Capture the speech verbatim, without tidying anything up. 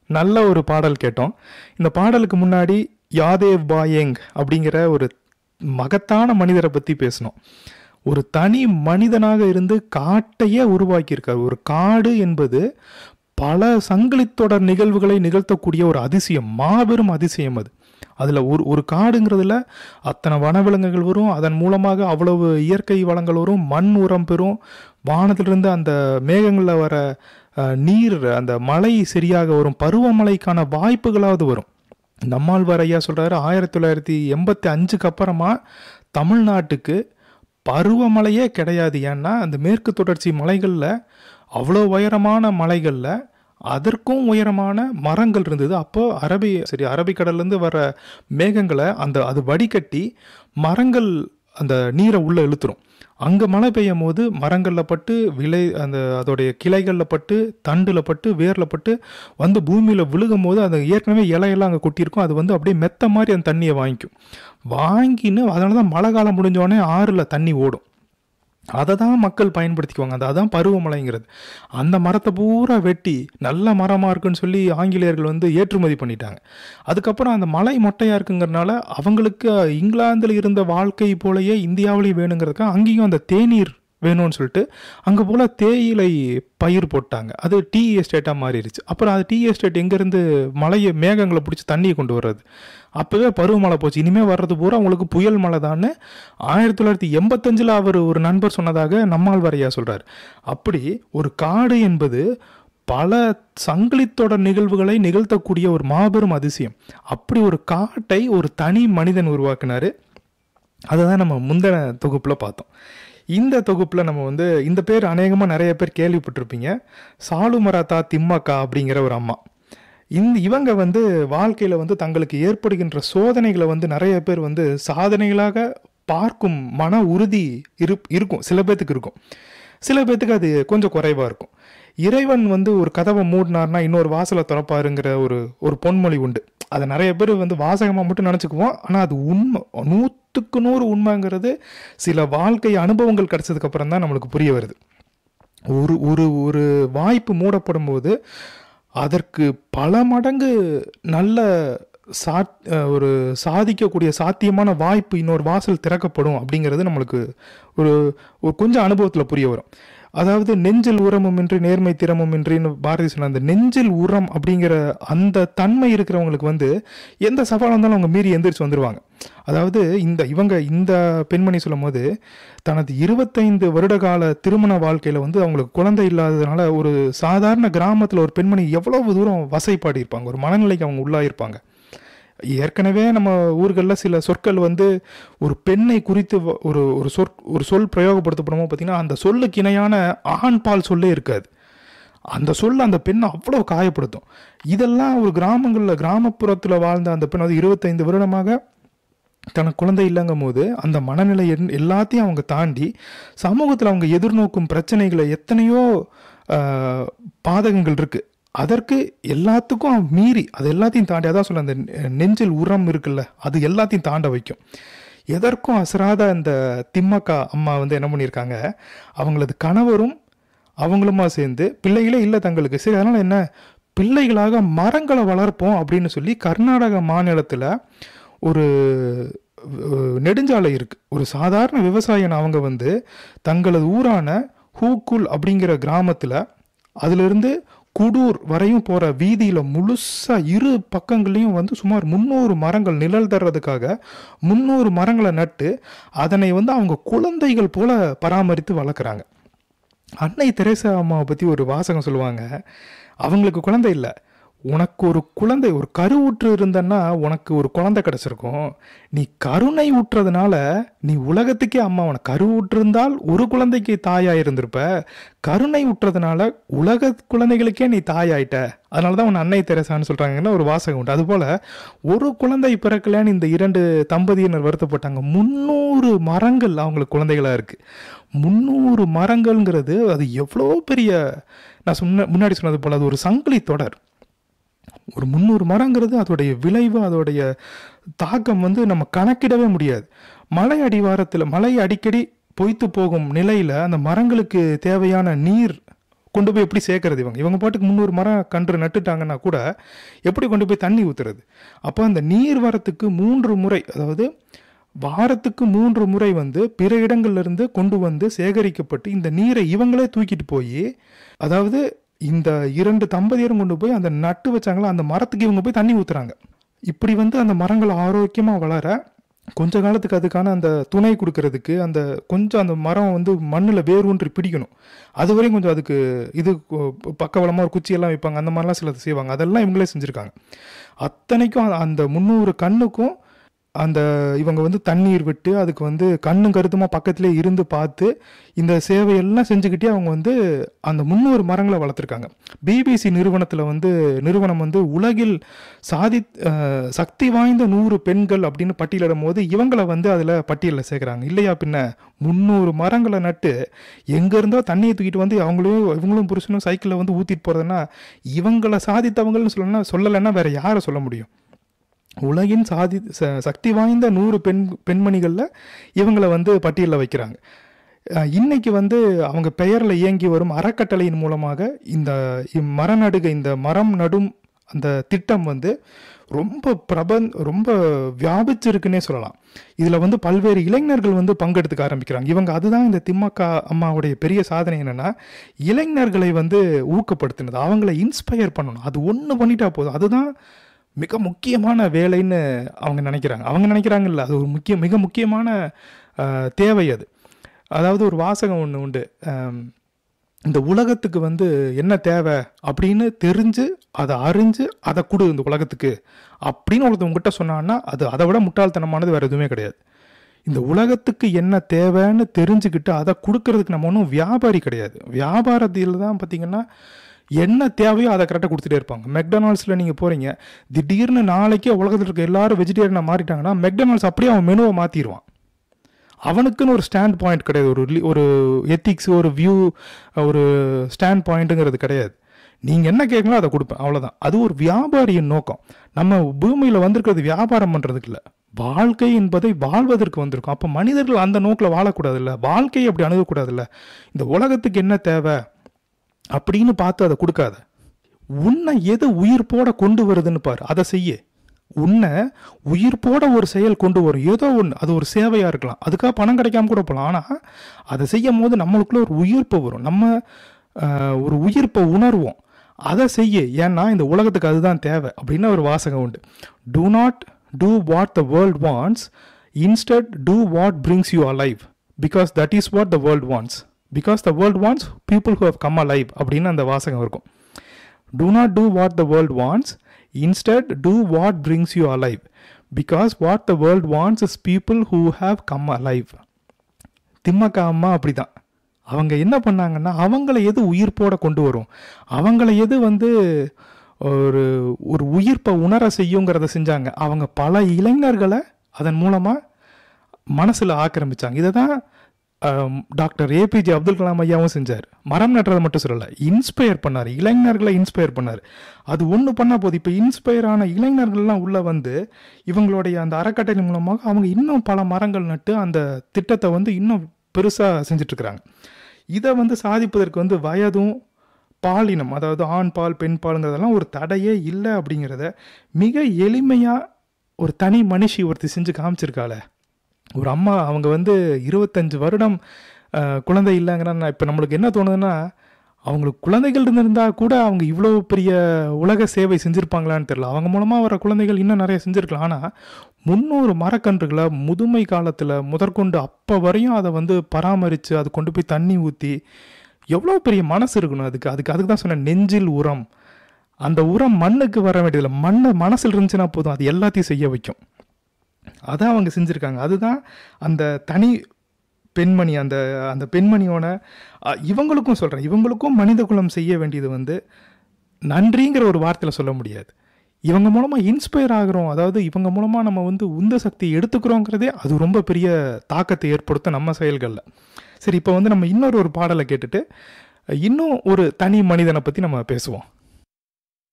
நல்ல ஒரு பாடல் கேட்டோம். இந்த பாடலுக்கு முன்னாடி யாதேவ் பாயேங் அப்படிங்கிற ஒரு மகத்தான மனிதரை பற்றி பேசணும். ஒரு தனி மனிதனாக இருந்து காட்டையே உருவாக்கியிருக்கார். ஒரு காடு என்பது பல சங்கிலித்தொடர் நிகழ்வுகளை நிகழ்த்தக்கூடிய ஒரு அதிசயம், மாபெரும் அதிசயம் அது. அதில் ஒரு ஒரு காடுங்கிறதுல அத்தனை வனவிலங்குகள் வரும், அதன் மூலமாக அவ்வளவு இயற்கை வளங்கள் வரும், மண் உரம் பெறும், வானத்திலிருந்து அந்த மேகங்களில் வர நீர், அந்த மழை சரியாக வரும், பருவமழைக்கான வாய்ப்புகளாவது வரும். நம்மாழ்வார் ஐயா சொல்கிறாரு, ஆயிரத்தி தொள்ளாயிரத்தி எண்பத்தி அஞ்சுக்கு அப்புறமா தமிழ்நாட்டுக்கு பருவமழையே கிடையாது. ஏன்னா அந்த மேற்கு தொடர்ச்சி மலைகளில் அவ்வளோ உயரமான மலைகளில் அதற்கும் உயரமான மரங்கள் இருந்தது. அப்போ அரபி சரி அரபிக்கடல்லேருந்து வர மேகங்களை அந்த அது வடிகட்டி மரங்கள் அந்த நீரை உள்ளே இழுத்துரும். அங்கே மழை பெய்யும் போது மரங்களில் பட்டு விளை அந்த அதோடைய கிளைகளில் பட்டு தண்டில் பட்டு வேரில் பட்டு வந்து பூமியில் விழுகும் போது அது ஏற்கனவே இலையெல்லாம் அங்கே கொட்டியிருக்கும். அது வந்து அப்படியே மெத்த மாதிரி அந்த தண்ணியை வாங்கிக்கும். வாங்கின்னு அதனால தான் மழை காலம் முடிஞ்சோடனே ஆறில் தண்ணி ஓடும். அதை தான் மக்கள் பயன்படுத்திக்குவாங்க. அது அதான் பருவமழைங்கிறது. அந்த மரத்தை பூரா வெட்டி நல்ல மரமாக இருக்குன்னு சொல்லி ஆங்கிலேயர்கள் வந்து ஏற்றுமதி பண்ணிட்டாங்க. அதுக்கப்புறம் அந்த மலை மொட்டையாக இருக்குங்கிறனால அவங்களுக்கு இங்கிலாந்தில் இருந்த வாழ்க்கை போலயே இந்தியாவிலையும் வேணுங்கிறதுக்காக அங்கேயும் அந்த தேநீர் வேணும்னு சொல்லிட்டு அங்கே போல் தேயிலை பயிர் போட்டாங்க. அது டீ எஸ்டேட்டாக மாறிடுச்சு. அப்புறம் அது டீ எஸ்டேட் எங்கேருந்து மலையை மேகங்களை பிடிச்சி தண்ணியை கொண்டு வர்றது. அப்போவே பருவமழை போச்சு. இனிமேல் வர்றது பூரா அவங்களுக்கு புயல் மழை தான்னு ஆயிரத்தி தொள்ளாயிரத்தி எண்பத்தஞ்சில் அவர் ஒரு நண்பர் சொன்னதாக நம்மாழ்வார் ஐயா சொல்கிறார். அப்படி ஒரு காடு என்பது பல சங்கிலித்தொடர் நிகழ்வுகளை நிகழ்த்தக்கூடிய ஒரு மாபெரும் அதிசயம். அப்படி ஒரு காட்டை ஒரு தனி மனிதன் உருவாக்கினார். அதை தான் நம்ம முந்தின தொகுப்பில் பார்த்தோம். இந்த தொகுப்பில் நம்ம வந்து இந்த பேர் அநேகமாக நிறைய பேர் கேள்விப்பட்டிருப்பீங்க. சாலுமராத்தா திம்மக்கா அப்படிங்கிற ஒரு அம்மா. இந்த இவங்க வந்து வாழ்க்கையில் வந்து தங்களுக்கு ஏற்படுகின்ற சோதனைகளை வந்து நிறைய பேர் வந்து சாதனைகளாக பார்க்கும் மன உறுதி இரு இருக்கும் சில பேர்த்துக்கு இருக்கும். சில பேர்த்துக்கு அது கொஞ்சம் குறைவாக இருக்கும். இறைவன் வந்து ஒரு கதவை மூடினார்னா இன்னொரு வாசலை திறப்பாருங்கிற ஒரு ஒரு பொன்மொழி உண்டு. அதை நிறைய பேர் வந்து வாசகமாக மட்டும் நினச்சிக்குவோம். ஆனால் அது உண்மை, நூற்றுக்கு நூறு உண்மைங்கிறது சில வாழ்க்கை அனுபவங்கள் கிடச்சதுக்கப்புறம் தான் நம்மளுக்கு புரிய வருது. ஒரு ஒரு ஒரு வாய்ப்பு மூடப்படும் போது அதற்கு பல மடங்கு நல்ல சா ஒரு சாதிக்கக்கூடிய சாத்தியமான வாய்ப்பு இன்னொரு வாசல் திறக்கப்படும் அப்படிங்கிறது நம்மளுக்கு ஒரு ஒரு கொஞ்சம் அனுபவத்தில் புரிய வரும். அதாவது நெஞ்சில் உரமும் இன்றி நேர்மை திறமும் இன்றின்னு பாரதி சொன்ன அந்த நெஞ்சில் உரம் அப்படிங்கிற அந்த தன்மை இருக்கிறவங்களுக்கு வந்து எந்த சவாலாக இருந்தாலும் அவங்க மீறி எந்திரிச்சு வந்துடுவாங்க. அதாவது இந்த இவங்க இந்த பெண்மணி சொல்லும் போது தனது இருபத்தைந்து வருட கால திருமண வாழ்க்கையில் வந்து அவங்களுக்கு குழந்தை இல்லாததுனால ஒரு சாதாரண கிராமத்தில் ஒரு பெண்மணி எவ்வளவு தூரம் வசைப்பாடி இருப்பாங்க, ஒரு மனநிலைக்கு அவங்க உள்ளாயிருப்பாங்க. ஏற்கனவே நம்ம ஊர்களில் சில சொற்கள் வந்து ஒரு பெண்ணை குறித்து ஒரு ஒரு சொற் ஒரு சொல் பிரயோகப்படுத்தப்படுமோ பார்த்தீங்கன்னா அந்த சொல்லுக்கு இணையான ஆண் பால் சொல்லே இருக்காது. அந்த சொல் அந்த பெண்ணை அவ்வளோ காயப்படுத்தும். இதெல்லாம் ஒரு கிராமங்களில் கிராமப்புறத்தில் வாழ்ந்த அந்த பெண் வந்து இருபத்தைந்து வருடமாக தனக்கு குழந்தை இல்லைங்கும் போது அந்த மனநிலை எல்லாத்தையும் அவங்க தாண்டி சமூகத்தில் அவங்க எதிர்நோக்கும் பிரச்சனைகளை எத்தனையோ பாதகங்கள் இருக்குது. அதற்கு எல்லாத்துக்கும் மீறி அது எல்லாத்தையும் தாண்டி அதான் சொல்ல அந்த நெஞ்சில் உரம் இருக்குல்ல அது எல்லாத்தையும் தாண்ட வைக்கும். எதற்கும் அசராத அந்த திம்மக்கா அம்மா வந்து என்ன பண்ணியிருக்காங்க, அவங்களது கணவரும் அவங்களுமா சேர்ந்து பிள்ளைகளே இல்லை தங்களுக்கு, சரி அதனால் என்ன பிள்ளைகளாக மரங்களை வளர்ப்போம் அப்படின்னு சொல்லி கர்நாடக மாநிலத்தில் ஒரு நெடுஞ்சாலை இருக்குது. ஒரு சாதாரண விவசாயன் அவங்க வந்து தங்களது ஊரான ஹூக்குல் அப்படிங்கிற கிராமத்தில் அதிலிருந்து குடூர் வரையும் போகிற வீதியில் முழுசாக இரு பக்கங்களையும் வந்து சுமார் முந்நூறு மரங்கள் நிழல் தர்றதுக்காக முந்நூறு மரங்களை நட்டு அதனை வந்து அவங்க குழந்தைகள் போல பராமரித்து வளர்க்குறாங்க. அன்னை தெரேசா அம்மாவை பற்றி ஒரு வாசகம் சொல்லுவாங்க. அவங்களுக்கு குழந்தை இல்லை, உனக்கு ஒரு குழந்தை ஒரு கருவுற்று இருந்தன்னா உனக்கு ஒரு குழந்தை கிடச்சிருக்கும். நீ கருணை ஊற்றுறதுனால நீ உலகத்துக்கே அம்மா. உனக்கு கருவுற்றிருந்தால் ஒரு குழந்தைக்கு தாயாக இருந்திருப்ப, கருணை ஊற்றுறதுனால உலக குழந்தைகளுக்கே நீ தாயாயிட்ட, அதனால தான் உன்னை அன்னை தெரசான்னு சொல்கிறாங்கன்னா ஒரு வாசகம் உண்டு. அதுபோல் ஒரு குழந்தை பிறக்கலன்னு இந்த இரண்டு தம்பதியினர் வருத்தப்பட்டாங்க. முந்நூறு மரங்கள் அவங்களுக்கு குழந்தைகளாக இருக்குது. முந்நூறு மரங்கள்ங்கிறது அது எவ்வளோ பெரிய, நான் சொன்ன முன்னாடி சொன்னது போல் அது ஒரு சங்கிலி தொடர். ஒரு முந்நூறு மரங்கிறது அதோடைய விளைவு அதோடைய தாக்கம் வந்து நம்ம கணக்கிடவே முடியாது. மலை அடிவாரத்தில் மலை அடிக்கடி பொய்த்து போகும் நிலையில் அந்த மரங்களுக்கு தேவையான நீர் கொண்டு போய் எப்படி சேர்க்கறது? இவங்க இவங்க பாட்டுக்கு முந்நூறு மரம் கன்று நட்டுட்டாங்கன்னா கூட எப்படி கொண்டு போய் தண்ணி ஊற்றுறது? அப்போ அந்த நீர் வரத்துக்கு மூன்று முறை, அதாவது வாரத்துக்கு மூன்று முறை வந்து பிற இடங்கள்லேருந்து கொண்டு வந்து சேகரிக்கப்பட்டு இந்த நீரை இவங்களே தூக்கிட்டு போய், அதாவது இந்த இரண்டு தம்பதியரும் கொண்டு போய் அந்த நட்டு வச்சாங்களா அந்த மரத்துக்கு இவங்க போய் தண்ணி ஊற்றுறாங்க. இப்படி வந்து அந்த மரங்கள் ஆரோக்கியமாக வளர கொஞ்ச காலத்துக்கு அதுக்கான அந்த துணை கொடுக்கறதுக்கு அந்த கொஞ்சம் அந்த மரம் வந்து மண்ணில் வேரூன்றி பிடிக்கணும். அது வரையும் கொஞ்சம் அதுக்கு இது பக்கவளமாக ஒரு குச்சியெல்லாம் வைப்பாங்க, அந்த மாதிரிலாம் சிலது செய்வாங்க. அதெல்லாம் இவங்களே செஞ்சுருக்காங்க. அத்தனைக்கும் அந்த முந்நூறு கண்ணுக்கும் அந்த இவங்க வந்து தண்ணீர் விட்டு அதுக்கு வந்து கண்ணும் கருத்துமா பக்கத்திலே இருந்து பார்த்து இந்த சேவையெல்லாம் செஞ்சுக்கிட்டே அவங்க வந்து அந்த முந்நூறு மரங்களை வளர்த்துருக்காங்க. பிபிசி நிறுவனத்தில் வந்து நிறுவனம் வந்து உலகில் சாதி சக்தி வாய்ந்த நூறு பெண்கள் அப்படின்னு பட்டியலிடும் போது இவங்களை வந்து அதில் பட்டியலில் சேர்க்குறாங்க. இல்லையா பின்ன முந்நூறு மரங்களை நட்டு எங்கேருந்தோ தண்ணியை தூக்கிட்டு வந்து அவங்களும் இவங்களும் புருஷனும் சைக்கிளில் வந்து ஊற்றிட்டு போகிறதுனா இவங்களை சாதித்தவங்கள்னு சொல்லணும்னா சொல்லலைன்னா வேறு யாரை சொல்ல முடியும்? உலகின் சாதி சக்தி வாய்ந்த நூறு பெண் பெண்மணிகளில் இவங்களை வந்து பட்டியலில் வைக்கிறாங்க. இன்னைக்கு வந்து அவங்க பெயரில் இயங்கி வரும் அறக்கட்டளையின் மூலமாக இந்த மரம் நடுகை இந்த மரம் நடும் அந்த திட்டம் வந்து ரொம்ப பிரபன் ரொம்ப வியாபிச்சிருக்குன்னே சொல்லலாம். இதில் வந்து பல்வேறு இளைஞர்கள் வந்து பங்கெடுத்துக்க ஆரம்பிக்கிறாங்க. இவங்க அதுதான் இந்த திமுக அம்மாவுடைய பெரிய சாதனை என்னென்னா, இளைஞர்களை வந்து ஊக்கப்படுத்தினது, அவங்கள இன்ஸ்பயர் பண்ணணும். அது ஒன்று பண்ணிட்டா போதும், அதுதான் மிக முக்கியமான வேலைன்னு அவங்க நினைக்கிறாங்க. அவங்க நினைக்கிறாங்க இல்லை, அது ஒரு முக்கிய மிக முக்கியமான தேவை அது. அதாவது ஒரு வாசகம் ஒன்று உண்டு, இந்த உலகத்துக்கு வந்து என்ன தேவை அப்படின்னு தெரிஞ்சு அதை அறிஞ்சு அதை கொடு இந்த உலகத்துக்கு அப்படின்னு ஒருத்தவங்ககிட்ட சொன்னான்னா அது அதை விட முட்டாள்தனமானது வேறு எதுவுமே கிடையாது. இந்த உலகத்துக்கு என்ன தேவைன்னு தெரிஞ்சுக்கிட்டு அதை கொடுக்கறதுக்கு நம்ம ஒன்றும் வியாபாரி கிடையாது. வியாபாரத்தில் தான் பார்த்திங்கன்னா என்ன தேவையோ அதை கரெக்டாக கொடுத்துட்டே இருப்பாங்க. மெக்டொனால்ட்ஸில் நீங்கள் போகிறீங்க, திடீர்னு நாளைக்கே உலகத்தில் இருக்க எல்லாரும் வெஜிடேரியனாக மாறிட்டாங்கன்னா மெக்டொனால்ட்ஸ் அப்படியே அவன் மெனுவை மாற்றிடுவான். அவனுக்குன்னு ஒரு ஸ்டாண்ட் பாயிண்ட் கிடையாது, ஒரு ஒரு எத்திக்ஸ் ஒரு வியூ ஒரு ஸ்டாண்ட் பாயிண்ட்டுங்கிறது கிடையாது. நீங்கள் என்ன கேட்கலாம் அதை கொடுப்பேன், அவ்வளோதான். அது ஒரு வியாபாரியின் நோக்கம். நம்ம பூமியில் வந்திருக்கிறது வியாபாரம் பண்ணுறதுக்கு இல்லை, வாழ்க்கை என்பதை வாழ்வதற்கு வந்திருக்கும். அப்போ மனிதர்கள் அந்த நோக்கில் வாழக்கூடாதுல்ல, வாழ்க்கையை அப்படி அணுகக்கூடாதுல்ல. இந்த உலகத்துக்கு என்ன தேவை அப்படின்னு பார்த்து அதை கொடுக்காத, உன்னை எது உயிர் போட கொண்டு வருதுன்னு பாரு, அதை செய்ய. உன்னை உயிர் போட ஒரு செயல் கொண்டு வரும், ஏதோ ஒன்று, அது ஒரு சேவையாக இருக்கலாம், அதுக்காக பணம் கிடைக்காம கூட போகலாம். ஆனால் அதை செய்யும் போது நம்மளுக்குள்ள ஒரு உயிர்ப்பு வரும், நம்ம ஒரு உயிர்ப்பை உணர்வோம், அதை செய்ய. ஏன்னா இந்த உலகத்துக்கு அதுதான் தேவை அப்படின்னு ஒரு வாசகம் உண்டு. Two not two what the world wants, instead two what brings you alive, because that is what the world wants, because the world wants people who have come alive அப்படின்னு அந்த வாசகம் இருக்கும். Two not two what the world wants, instead two what brings you alive, because what the world wants is people who have come alive. திமுக அம்மா அப்படி தான். அவங்க என்ன பண்ணாங்கன்னா அவங்கள எது உயிர்ப்போட கொண்டு வரும், அவங்கள எது வந்து ஒரு ஒரு உயிர்ப்பை உணர செய்யுங்கிறத செஞ்சாங்க. அவங்க பல இளைஞர்களை அதன் மூலமாக மனசில் ஆக்கிரமித்தாங்க. இதை தான் டாக்டர் ஏபிஜே அப்துல் கலாம் ஐயாவும் செஞ்சார். மரம் நட்டுறதை மட்டும் சொல்லலை, இன்ஸ்பயர் பண்ணார், இளைஞர்களை இன்ஸ்பயர் பண்ணார். அது ஒன்று பண்ணால் போதும். இப்போ இன்ஸ்பயர் ஆன இளைஞர்கள்லாம் உள்ளே வந்து இவங்களுடைய அந்த அறக்கட்டளை மூலமாக அவங்க இன்னும் பல மரங்கள் நட்டு அந்த திட்டத்தை வந்து இன்னும் பெருசாக செஞ்சிட்ருக்குறாங்க. இதை வந்து சாதிப்பதற்கு வந்து வயதும் பாலினம், அதாவது ஆண் பால் பெண் பாலுங்கிறதெல்லாம் ஒரு தடையே இல்லை அப்படிங்கிறத மிக எளிமையாக ஒரு தனி மனுஷி ஒருத்தி செஞ்சு காமிச்சிருக்காள. ஒரு அம்மா அவங்க வந்து இருபத்தஞ்சு வருடம் குழந்தை இல்லைங்கிறன்னா இப்போ நம்மளுக்கு என்ன தோணுதுன்னா, அவங்களுக்கு குழந்தைகள் இருந்திருந்தால் கூட அவங்க இவ்வளோ பெரிய உலக சேவை செஞ்சுருப்பாங்களான்னு தெரியல. அவங்க மூலமாக வர குழந்தைகள் இன்னும் நிறைய செஞ்சுருக்கலாம். ஆனால் முந்நூறு மரக்கன்றுகளை முதுமை காலத்தில் முதற்கொண்டு அப்போ வரையும் அதை வந்து பராமரித்து அது கொண்டு போய் தண்ணி ஊற்றி எவ்வளோ பெரிய மனசு இருக்கணும் அதுக்கு. அதுக்கு அதுக்கு தான் சொன்னேன், நெஞ்சில் உரம். அந்த உரம் மண்ணுக்கு வர வேண்டியதில்லை, மண்ணை மனசில் இருந்துச்சுன்னா போதும், அது எல்லாத்தையும் செய்ய வைக்கும். அதான் அவங்க செஞ்சுருக்காங்க. அதுதான் அந்த தனி பெண்மணி, அந்த அந்த பெண்மணியோட இவங்களுக்கும் சொல்கிறேன், இவங்களுக்கும் மனித குலம் செய்ய வேண்டியது வந்து நன்றிங்கிற ஒரு வார்த்தையில் சொல்ல முடியாது. இவங்க மூலமாக இன்ஸ்பயர் ஆகிறோம், அதாவது இவங்க மூலமாக நம்ம வந்து உந்த சக்தியை எடுத்துக்கிறோங்கிறதே அது ரொம்ப பெரிய தாக்கத்தை ஏற்படுத்தும் நம்ம செயல்களில். சரி, இப்போ வந்து நம்ம இன்னொரு ஒரு பாடலை கேட்டுட்டு இன்னும் ஒரு தனி மனிதனை பற்றி நம்ம பேசுவோம்.